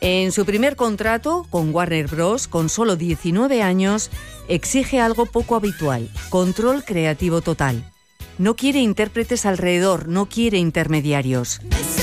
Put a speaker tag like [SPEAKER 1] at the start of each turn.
[SPEAKER 1] En su primer contrato con Warner Bros., con solo 19 años, exige algo poco habitual: control creativo total. No quiere intérpretes alrededor, no quiere intermediarios.